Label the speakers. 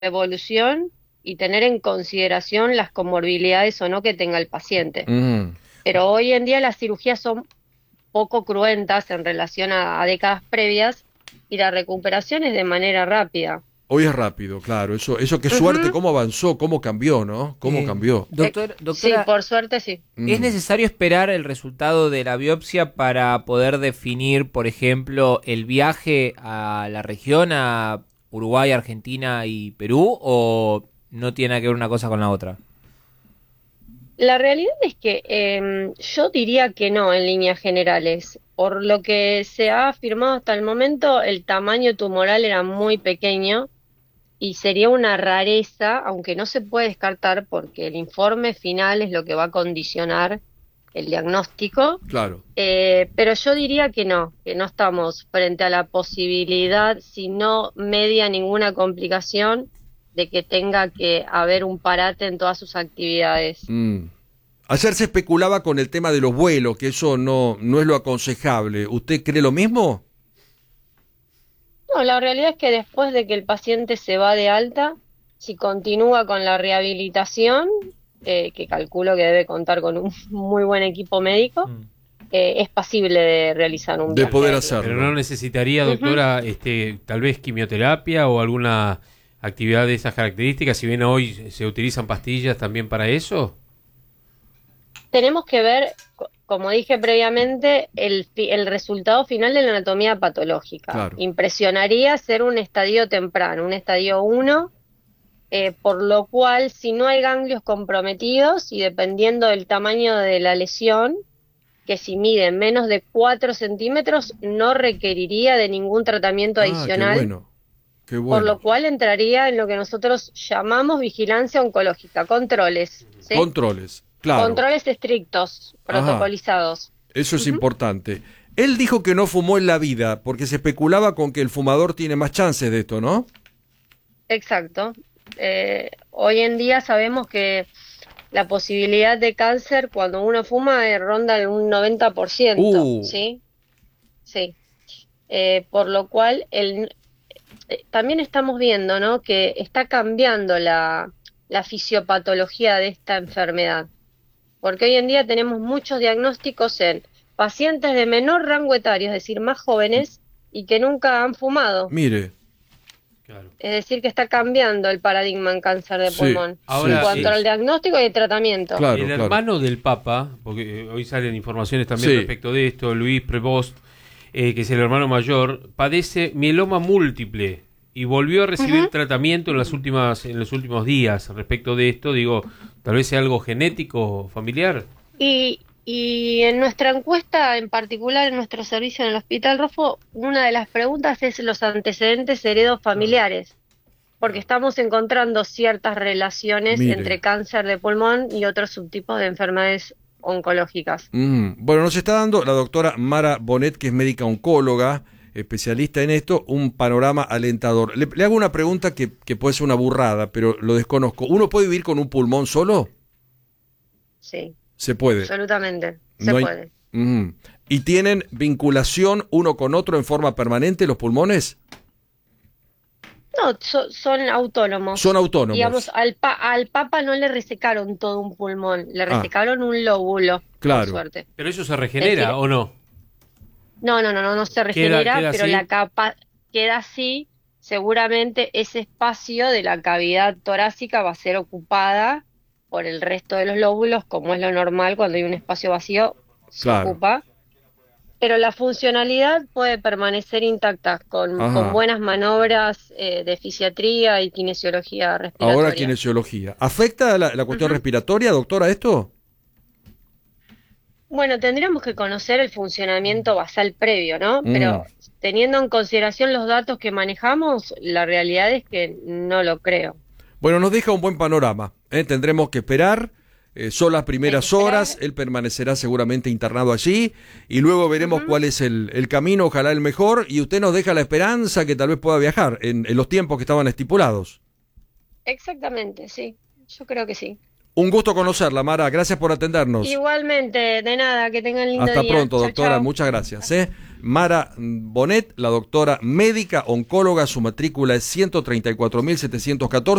Speaker 1: evolución y tener en consideración las comorbilidades o no que tenga el paciente.
Speaker 2: Mm.
Speaker 1: Pero hoy en día las cirugías son poco cruentas en relación a décadas previas y la recuperación es de manera rápida.
Speaker 2: Hoy es rápido, claro. Eso qué suerte,
Speaker 1: Ujú.
Speaker 2: cómo avanzó, cómo cambió, ¿no? Cómo cambió.
Speaker 1: Sí,
Speaker 3: Doctora,
Speaker 1: por suerte sí.
Speaker 3: ¿es
Speaker 2: Mm.
Speaker 3: necesario esperar el resultado de la biopsia para poder definir, por ejemplo, el viaje a la región, a Uruguay, Argentina y Perú, o no tiene que ver una cosa con la otra?
Speaker 1: La realidad es que yo diría que no en líneas generales. Por lo que se ha afirmado hasta el momento, el tamaño tumoral era muy pequeño y sería una rareza, aunque no se puede descartar porque el informe final es lo que va a condicionar el diagnóstico.
Speaker 2: Claro.
Speaker 1: Pero yo diría que no estamos frente a la posibilidad, si no media ninguna complicación, de que tenga que haber un parate en todas sus actividades.
Speaker 2: Mm. Ayer se especulaba con el tema de los vuelos, que eso no es lo aconsejable. ¿Usted cree lo mismo?
Speaker 1: No, la realidad es que después de que el paciente se va de alta, si continúa con la rehabilitación, que calculo que debe contar con un muy buen equipo médico,
Speaker 3: Mm.
Speaker 1: es pasible de realizar un
Speaker 2: De
Speaker 1: viaje
Speaker 2: poder
Speaker 1: aéreo.
Speaker 4: Pero no
Speaker 2: hacerlo.
Speaker 4: necesitaría,
Speaker 1: Ujú.
Speaker 4: doctora, tal vez quimioterapia o alguna actividad de esas características, si bien hoy se utilizan pastillas también para eso.
Speaker 1: Tenemos que ver, como dije previamente, el resultado final de la anatomía patológica.
Speaker 2: Claro.
Speaker 1: Impresionaría ser un estadio temprano, un estadio 1, por lo cual si no hay ganglios comprometidos y dependiendo del tamaño de la lesión, que si mide menos de 4 centímetros no requeriría de ningún tratamiento
Speaker 2: Ah, qué
Speaker 1: adicional,
Speaker 2: bueno. Qué
Speaker 1: por lo
Speaker 2: bueno.
Speaker 1: cual entraría en lo que nosotros llamamos vigilancia oncológica, controles, ¿sí?
Speaker 2: Controles. Claro.
Speaker 1: Controles estrictos,
Speaker 2: Ajá.
Speaker 1: protocolizados.
Speaker 2: Eso es
Speaker 1: Ujú.
Speaker 2: importante. Él dijo que no fumó en la vida, porque se especulaba con que el fumador tiene más chances de esto, ¿no?
Speaker 1: Exacto. Hoy en día sabemos que la posibilidad de cáncer cuando uno fuma ronda el un 90%,
Speaker 2: Uh,
Speaker 1: ¿sí? Sí. Por lo cual también estamos viendo, ¿no? Que está cambiando la fisiopatología de esta enfermedad. Porque hoy en día tenemos muchos diagnósticos en pacientes de menor rango etario, es decir, más jóvenes y que nunca han fumado.
Speaker 2: mire.
Speaker 4: Claro.
Speaker 1: Es decir, que está cambiando el paradigma en cáncer de
Speaker 2: Sí,
Speaker 1: pulmón en
Speaker 2: sí,
Speaker 4: Ahora,
Speaker 1: cuanto
Speaker 2: sí.
Speaker 1: al diagnóstico y el tratamiento.
Speaker 2: Claro,
Speaker 4: el
Speaker 2: claro.
Speaker 4: hermano del Papa, porque hoy salen informaciones también
Speaker 2: Sí.
Speaker 4: respecto de esto, Luis Prevost, que es el hermano mayor, padece mieloma múltiple y volvió a recibir
Speaker 1: Ujú.
Speaker 4: tratamiento en los últimos días respecto de esto. Digo, tal vez sea algo genético, familiar.
Speaker 1: Y en nuestra encuesta, en particular en nuestro servicio en el Hospital Rofo, una de las preguntas es los antecedentes heredofamiliares, porque estamos encontrando ciertas relaciones
Speaker 2: Mire.
Speaker 1: entre cáncer de pulmón y otros subtipos de enfermedades oncológicas.
Speaker 2: Bueno, nos está dando la doctora Mara Bonet, que es médica oncóloga, especialista en esto, un panorama alentador. Le hago una pregunta que puede ser una burrada, pero lo desconozco. ¿Uno puede vivir con un pulmón solo?
Speaker 1: Sí,
Speaker 2: Se puede.
Speaker 1: absolutamente, se
Speaker 2: No hay.
Speaker 1: puede.
Speaker 2: Ujú. ¿Y tienen vinculación uno con otro en forma permanente los pulmones?
Speaker 1: No, son autónomos.
Speaker 2: Son autónomos.
Speaker 1: Digamos, al Papa no le resecaron todo un pulmón, le
Speaker 2: Ah,
Speaker 1: resecaron un lóbulo, por
Speaker 2: claro.
Speaker 1: suerte.
Speaker 4: Pero eso se
Speaker 1: Es decir,
Speaker 4: regenera, ¿o no?
Speaker 1: no se
Speaker 4: ¿Queda,
Speaker 1: regenera,
Speaker 4: queda
Speaker 1: pero
Speaker 4: así?
Speaker 1: la capa queda así. Seguramente ese espacio de la cavidad torácica va a ser ocupada por el resto de los lóbulos, como es lo normal cuando hay un espacio vacío, se
Speaker 2: Claro.
Speaker 1: ocupa. Pero la funcionalidad puede permanecer intacta con
Speaker 2: Ajá.
Speaker 1: buenas manobras de fisiatría y kinesiología
Speaker 2: Ahora
Speaker 1: respiratoria.
Speaker 2: kinesiología. ¿Afecta la cuestión
Speaker 1: Ujú.
Speaker 2: respiratoria, doctora, esto?
Speaker 1: Bueno, tendríamos que conocer el funcionamiento basal previo, ¿no?
Speaker 2: Mm.
Speaker 1: Pero teniendo en consideración los datos que manejamos, la realidad es que no lo creo.
Speaker 2: Bueno, nos deja un buen panorama. Tendremos que esperar. Son las
Speaker 1: Hay que
Speaker 2: primeras horas.
Speaker 1: esperar.
Speaker 2: Él permanecerá seguramente internado allí. Y luego veremos
Speaker 1: Ujú.
Speaker 2: cuál es el camino, ojalá el mejor. Y usted nos deja la esperanza que tal vez pueda viajar en los tiempos que estaban estipulados.
Speaker 1: Exactamente, sí. Yo creo que sí.
Speaker 2: Un gusto conocerla, Mara. Gracias por atendernos.
Speaker 1: Igualmente, de nada, que tengan lindo
Speaker 2: Hasta
Speaker 1: día.
Speaker 2: pronto,
Speaker 1: Chau,
Speaker 2: doctora.
Speaker 1: chau.
Speaker 2: Muchas gracias. Mara Bonet, la doctora médica oncóloga, su matrícula es 134.714.